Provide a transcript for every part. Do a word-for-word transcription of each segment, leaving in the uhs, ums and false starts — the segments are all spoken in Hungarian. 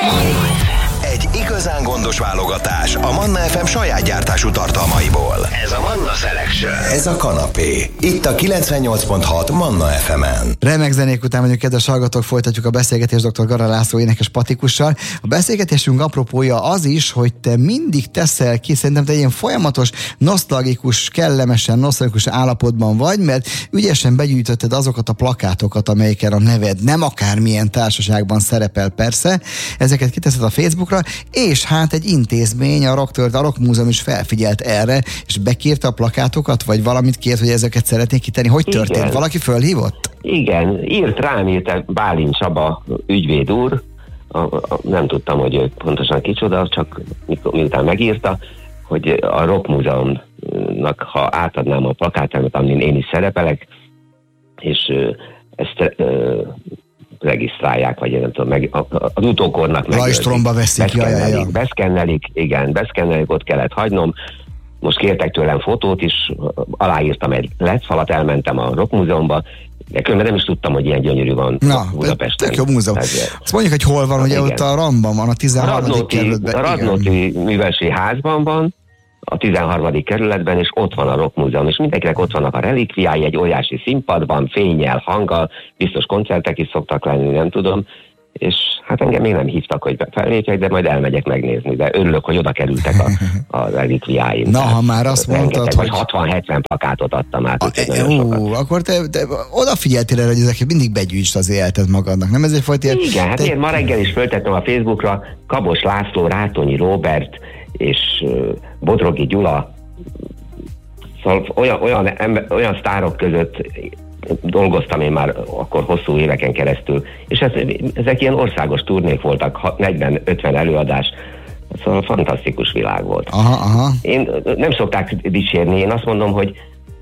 Egy igazán gondos válogatás a Manna ef em saját gyártású tartalmaiból. Ez a Manna Selection. Ez a kanapé. Itt a kilencvennyolc pont hat Manna ef emen. Remek zenék után vagyunk, kedves hallgatók, folytatjuk a beszélgetést dr. Gara László énekes patikussal. A beszélgetésünk apropója az is, hogy te mindig teszel ki, szerintem te ilyen folyamatos, nosztalgikus, kellemesen nosztalgikus állapotban vagy, mert ügyesen begyűjtötted azokat a plakátokat, amelyeken a neved nem akármilyen társaságban szerepel persze. Ezeket kiteszed a Facebookra, és hát egy intézmény, a Rock, a Rock Múzeum is felfigyelt erre, és bekérte a plakátokat, vagy valamit kért, hogy ezeket szeretnék kitenni. Hogy történt? Igen. Valaki fölhívott? Igen, írt rám, írt Bálint Csaba ügyvéd úr, a, a, nem tudtam, hogy ő pontosan kicsoda, csak miután megírta, hogy a Rock Múzeumnak, ha átadnám a plakátámat, amin én is szerepelek, és ezt regisztrálják, vagy én nem tudom, meg, az utókornak meg rajstromba veszik, beszkennelik, beszkennelik, igen, beszkennelik, ott kellett hagynom. Most kértek tőlem fotót is, aláírtam egy letfalat, elmentem a Rock Múzeumba, de különben nem is tudtam, hogy ilyen gyönyörű van Na, Budapesten. Tök jó múzeum. Tehát, azt mondjuk, hogy hol van, ugye ott a Rambban van, a tizenharmadik kerületben. A Radnóti Művelődési Házban van, a tizenharmadik kerületben, és ott van a Rock Múzeum, és mindenkinek ott vannak a relikviái, egy óriási színpadban, fénnyel, hanggal, biztos koncertek is szoktak lenni, nem tudom, és hát engem még nem hívtak, hogy fellépjek, de majd elmegyek megnézni, de örülök, hogy oda kerültek a, a relikviáim. Na, ha már azt mondtad, hogy... Vagy hatvan-hetven plakátot adtam át. A, e, ó, akkor te, te odafigyeltél erre, hogy ezeket mindig begyűjtsd az életed magadnak, nem ez egyfajta ilyen... Igen, hát te... én ma reggel is föltettem a Facebookra, Kabos László, Rátonyi Róbert és uh, Bodrogi Gyula, szóval olyan, olyan, ember, olyan sztárok között dolgoztam én már akkor hosszú éveken keresztül, és ez, ezek ilyen országos turnék voltak, negyven-ötven előadás, szóval fantasztikus világ volt. Aha, aha. Én nem szokták dicsérni, én azt mondom, hogy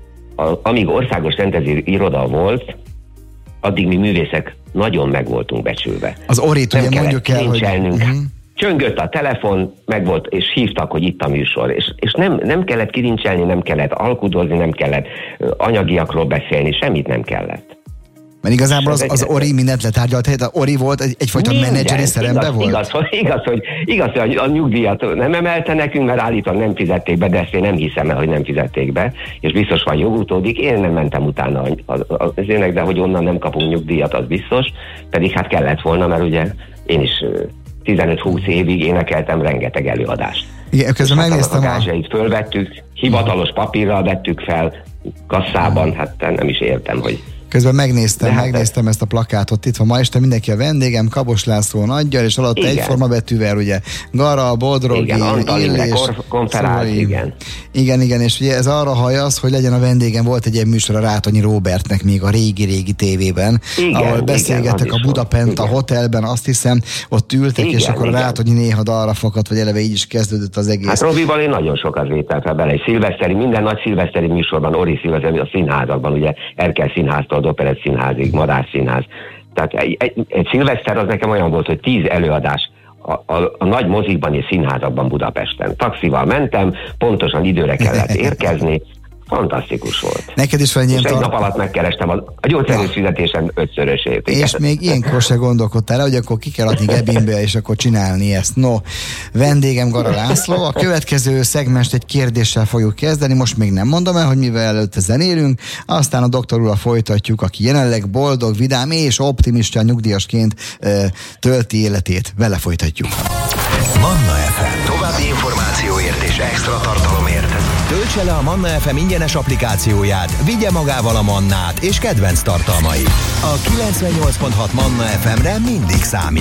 a, amíg országos rendező iroda volt, addig mi művészek nagyon meg voltunk becsülve. Az Orit ugye mondjuk el, hogy... Uh-huh. Csöngött a telefon, meg volt, és hívtak, hogy itt a műsor. És, és nem, nem kellett kirincselni, nem kellett alkudozni, nem kellett anyagiakról beszélni, semmit nem kellett. Mert igazából az, az Ori mindent letárgyalt, tehát a Ori volt egy, egyfajta menedzseri szerembe volt? Igaz, hogy, igaz, hogy, igaz, hogy a nyugdíjat nem emelte nekünk, mert állítólag nem fizették be, de ezt én nem hiszem el, hogy nem fizették be, és biztos van jogutódik. Én nem mentem utána az, az ének, de hogy onnan nem kapunk nyugdíjat, az biztos, pedig hát kellett volna, mert ugye én is tizenöt-húsz évig énekeltem rengeteg előadást. Igen, közben megnéztem a gázsait fölvettük, hivatalos papírral vettük fel, kasszában, hát nem is értem, hogy... Közben megnéztem, hát megnéztem ezt a plakátot, itt van ma este mindenki a vendégem, Kabos László nagygyal, és alatt egyforma betűvel, ugye, Gara, Bodrogi, igen, Antal Imre konferált, igen. Igen, igen, és ugye ez arra hajaz, hogy legyen a vendégem, volt egy ilyen műsor a Rátonyi Róbertnek még a régi-régi tévében, igen, ahol beszélgettek a Budapent, a hotelben, azt hiszem, ott ültek, igen, és akkor igen. A Rátonyi néha dalra fakadt, vagy eleve így is kezdődött az egész. Hát Robival én nagyon sokat léptem bele, egy szilveszteri, minden nagy szilveszteri műsorban, Ori szilveszteri, a színházakban, ugye Erkel színháztól az Operett színházig, Madár színház. Tehát egy, egy, egy szilveszter az nekem olyan volt, hogy tíz előadás a, a, a nagy mozikban és színházakban Budapesten. Taxival mentem, pontosan időre kellett érkezni, fantasztikus volt. Neked is van egy ilyen tar- egy nap alatt megkerestem a, a gyógyszerűs fizetésem ötszörösét. És még ilyenkor se gondolkodtál, hogy akkor ki kell adni Gebinbe, és akkor csinálni ezt. No, vendégem Gara László. A következő szegmest egy kérdéssel fogjuk kezdeni, most még nem mondom el, hogy mivel előtte zenélünk, aztán a doktor úrral folytatjuk, aki jelenleg boldog, vidám és optimista nyugdíjasként e, tölti életét. Vele folytatjuk. Manna ef em. További információért és extra tartalomért töltse le a Manna ef em ingyenes applikációját, vigye magával a Mannát és kedvenc tartalmait. A kilencvennyolc pont hat Manna ef emre mindig számít.